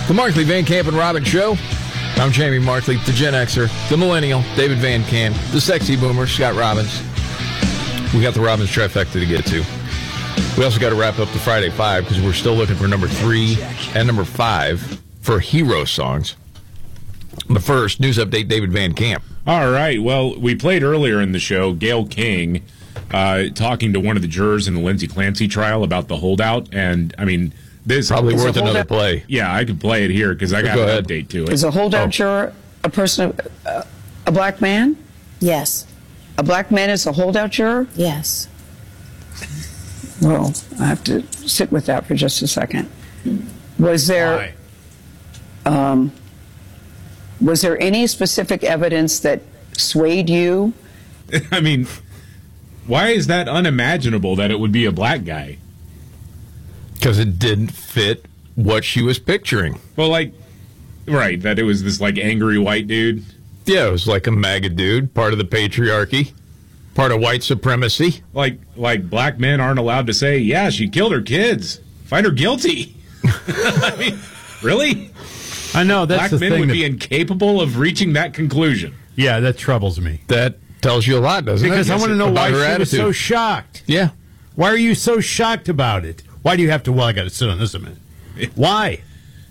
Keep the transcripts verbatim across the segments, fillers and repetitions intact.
The Markley, Van Camp, and Robbins Show. I'm Jamie Markley, the Gen Xer, the Millennial, David Van Camp, the Sexy Boomer, Scott Robbins. We got the Robbins trifecta to get to. We also got to wrap up the Friday Five because we're still looking for number three and number five for hero songs. But first, news update, David Van Camp. All right. Well, we played earlier in the show Gayle King uh, talking to one of the jurors in the Lindsay Clancy trial about the holdout. And, I mean, this probably is worth another play. Yeah, I could play it here because I got Go an ahead. update to it. Is a holdout Oh. juror a person, uh, a black man? Yes. A black man is a holdout juror? Yes. Well, I have to sit with that for just a second. Was there um, was there any specific evidence that swayed you? I mean, why is that unimaginable that it would be a black guy? Because it didn't fit what she was picturing. Well, like, right, that it was this, like, angry white dude. Yeah, it was like a MAGA dude, part of the patriarchy, part of white supremacy. Like, like black men aren't allowed to say, yeah, she killed her kids. Find her guilty. I mean, really? I know, that's Black the men thing would that, be incapable of reaching that conclusion. yeah, that troubles me. That tells you a lot, doesn't it? Because I want to know About why her she was attitude. so shocked. Yeah. Why are you so shocked about it? Why do you have to, well, I got to sit on this a minute. Why?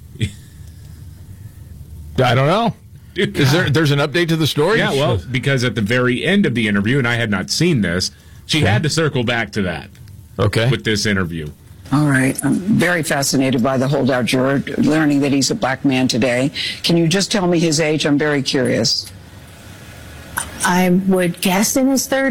I don't know. Dude, Is there? There's an update to the story? Yeah, well, because at the very end of the interview, and I had not seen this, she had to circle back to that Okay. with this interview. All right. I'm very fascinated by the holdout juror, learning that he's a black man today. Can you just tell me his age? I'm very curious. I would guess in his thirties.